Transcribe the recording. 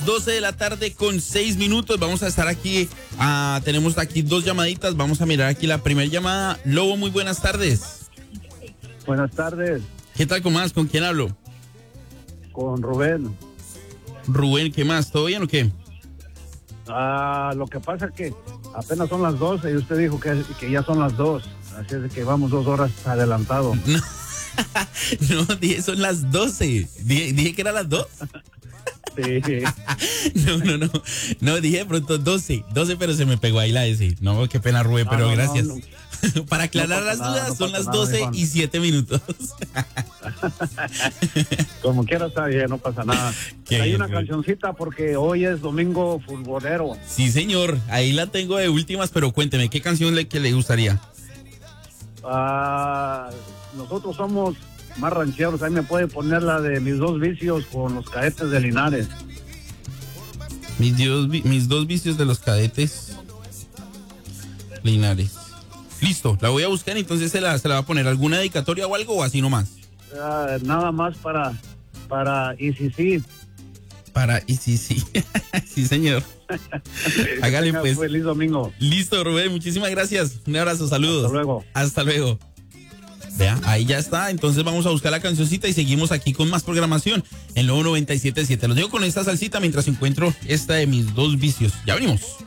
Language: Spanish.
12 de la tarde con 6 minutos. Vamos a estar aquí, tenemos aquí 2 llamaditas. Vamos a mirar aquí la primera llamada. Lobo, muy buenas tardes. Buenas tardes. ¿Qué tal, con más? ¿Con quién hablo? Con Rubén. Rubén, ¿qué más? ¿Todo bien o qué? Lo que pasa es que apenas son las 12 y usted dijo que ya son las 2. Así es de que vamos 2 horas adelantado. No, dije son las 12. Dije que eran las 2. Sí. No, dije de pronto 12, pero se me pegó ahí la S. No, qué pena, Rubén, pero gracias. No. Para aclarar las dudas, son las 12 y 7 minutos. Como quiera está bien, no pasa nada. Hay una cancioncita porque hoy es domingo futbolero. Sí, señor, ahí la tengo de últimas, pero cuénteme, ¿qué canción que le gustaría? Nosotros somos más rancheros, ahí me puede poner la de Mis Dos Vicios con los Cadetes de Linares. Mis dos vicios de los Cadetes Linares. Listo, la voy a buscar, entonces se la va a poner alguna dedicatoria o algo, o así nomás. Nada más para ICC. Para ICC. Sí, señor. Hágale pues. Feliz domingo. Listo, Rubén, muchísimas gracias. Un abrazo, saludos. Hasta luego. Hasta luego. Vea, ahí ya está. Entonces vamos a buscar la cancioncita y seguimos aquí con más programación en Lobo 97.7. Los dejo con esta salsita mientras encuentro esta de Mis Dos Vicios. Ya venimos.